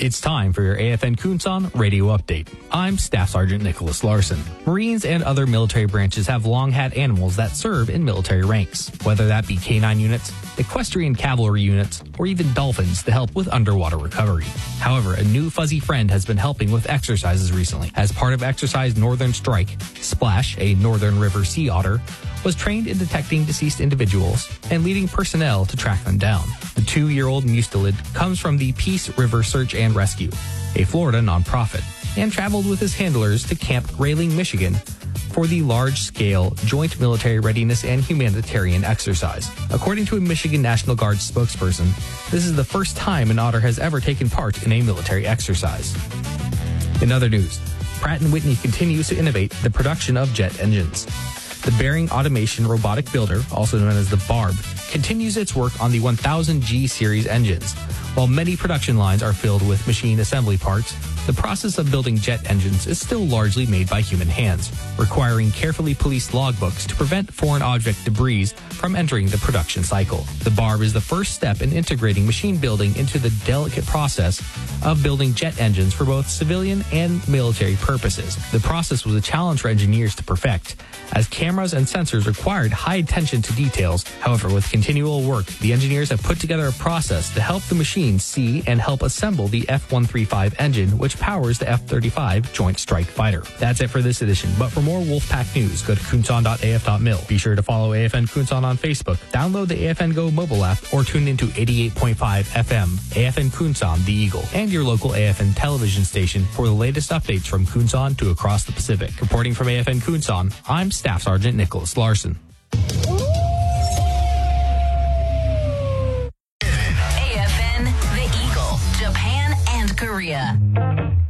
It's time for your AFN Kunsan radio update. I'm Staff Sergeant Nicholas Larson. Marines and other military branches have long had animals that serve in military ranks, whether that be canine units, equestrian cavalry units, or even dolphins to help with underwater recovery. However, a new fuzzy friend has been helping with exercises recently. As part of Exercise Northern Strike, Splash, a Northern River sea otter, was trained in detecting deceased individuals and leading personnel to track them down. The 2-year-old mustelid comes from the Peace River Search and Rescue, a Florida nonprofit, and traveled with his handlers to Camp Grayling, Michigan, for the large-scale Joint Military Readiness and Humanitarian Exercise. According to a Michigan National Guard spokesperson, this is the first time an otter has ever taken part in a military exercise. In other news, Pratt & Whitney continues to innovate the production of jet engines. The Bearing Automation Robotic Builder, also known as the BARB, continues its work on the 1000G series engines. While many production lines are filled with machine assembly parts, the process of building jet engines is still largely made by human hands, requiring carefully policed logbooks to prevent foreign object debris from entering the production cycle. The BARB is the first step in integrating machine building into the delicate process of building jet engines for both civilian and military purposes. The process was a challenge for engineers to perfect, as cameras and sensors required high attention to details. However, with continual work, the engineers have put together a process to help the machine see and help assemble the F-135 engine, which powers the F-35 Joint Strike Fighter. That's it for this edition, but for more Wolfpack news, go to kunsan.af.mil. Be sure to follow AFN Kunsan on Facebook, download the AFN Go mobile app, or tune into 88.5 FM, AFN Kunsan, the Eagle, and your local AFN television station for the latest updates from Kunsan to across the Pacific. Reporting from AFN Kunsan, I'm Staff Sergeant Nicholas Larson. AFN, the Eagle, Japan and Korea.